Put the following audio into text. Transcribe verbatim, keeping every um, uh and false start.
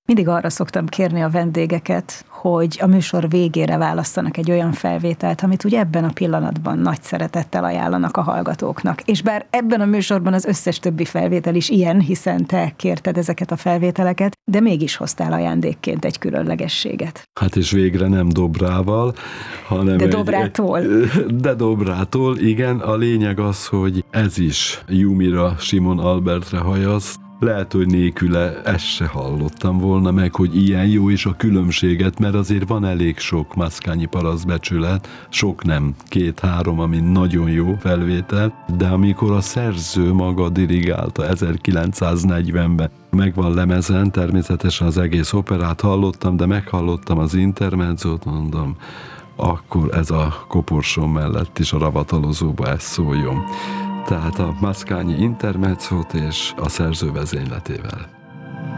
Mindig arra szoktam kérni a vendégeket, hogy a műsor végére válasszanak egy olyan felvételt, amit ugye ebben a pillanatban nagy szeretettel ajánlanak a hallgatóknak. És bár ebben a műsorban az összes többi felvétel is ilyen, hiszen te kérted ezeket a felvételeket, de mégis hoztál ajándékként egy különlegességet. Hát és végre nem Dobrával, hanem De egy, Dobrától. De Dobrától, igen. A lényeg az, hogy ez is Jumira, Simon Albertre hajaz. Lehet, hogy nélküle ezt se hallottam volna meg, hogy ilyen jó is a különbséget, mert azért van elég sok Maszkányi parasztbecsület, sok nem, két-három, ami nagyon jó felvétel, de amikor a szerző maga dirigálta ezerkilencszáznegyvenben, megvan lemezen, természetesen az egész operát hallottam, de meghallottam az intermedzót, mondom, akkor ez a koporsón mellett is a ravatalozóba ez szóljon. Tehát a Maszkányi intermezzót és a szerző vezényletével.